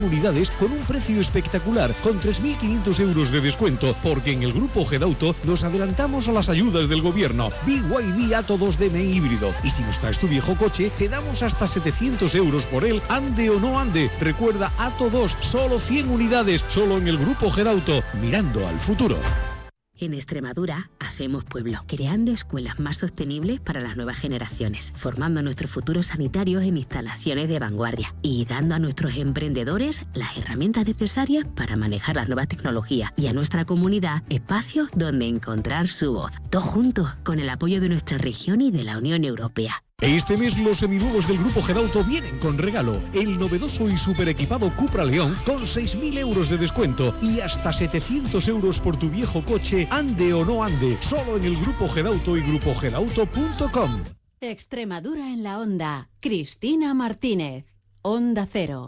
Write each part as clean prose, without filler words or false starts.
unidades con un precio espectacular, con 3.500 euros de descuento, porque en el Grupo Gedauto nos adelantamos a las ayudas del gobierno. BYD Atto 2DM híbrido. Y si nos traes tu viejo coche, te damos hasta 700 euros por él, ande o no ande. Recuerda, Atto 2, solo 100 unidades, solo en el Grupo Gedauto, mirando al futuro. En Extremadura hacemos pueblo, creando escuelas más sostenibles para las nuevas generaciones, formando a nuestros futuros sanitarios en instalaciones de vanguardia y dando a nuestros emprendedores las herramientas necesarias para manejar las nuevas tecnologías y a nuestra comunidad espacios donde encontrar su voz. Todos juntos, con el apoyo de nuestra región y de la Unión Europea. Este mes los seminuevos del Grupo Gedauto vienen con regalo. El novedoso y super equipado Cupra León con 6.000 euros de descuento y hasta 700 euros por tu viejo coche, ande o no ande. Solo en el Grupo Gedauto y grupogedauto.com. Extremadura en la onda. Cristina Martínez. Onda Cero.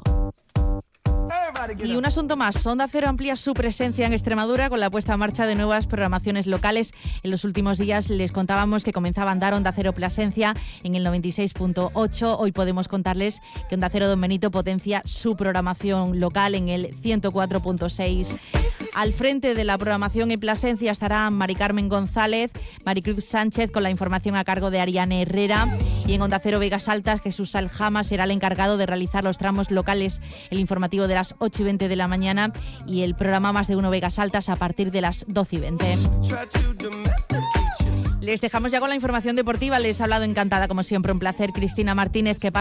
Y un asunto más, Onda Cero amplía su presencia en Extremadura con la puesta en marcha de nuevas programaciones locales. En los últimos días les contábamos que comenzaba a andar Onda Cero Plasencia en el 96.8. Hoy podemos contarles que Onda Cero Don Benito potencia su programación local en el 104.6. Al frente de la programación en Plasencia estarán Mari Carmen González, Maricruz Sánchez con la información a cargo de Ariane Herrera, y en Onda Cero Vegas Altas Jesús Aljama será el encargado de realizar los tramos locales, el informativo de las 8:20 de la mañana y el programa Más de Uno Vegas Altas a partir de las 12:20. Les dejamos ya con la información deportiva. Les ha hablado encantada, como siempre, un placer, Cristina Martínez. Que